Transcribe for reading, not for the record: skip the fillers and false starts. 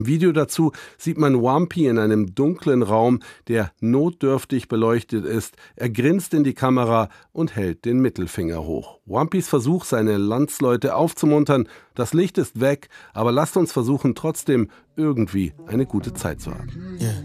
Im Video dazu sieht man Wampi in einem dunklen Raum, der notdürftig beleuchtet ist. Er grinst in die Kamera und hält den Mittelfinger hoch. Wampis Versuch, seine Landsleute aufzumuntern: Das Licht ist weg, aber lasst uns versuchen, trotzdem irgendwie eine gute Zeit zu haben.